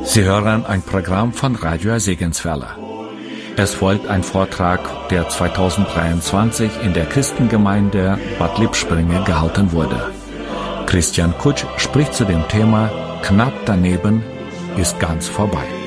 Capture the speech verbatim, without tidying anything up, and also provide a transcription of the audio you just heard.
Sie hören ein Programm von Radio Segenswelle. Es folgt ein Vortrag, der zweitausenddreiundzwanzig in der Christengemeinde Bad Lippspringe gehalten wurde. Christian Kutsch spricht zu dem Thema "Knapp daneben ist ganz vorbei".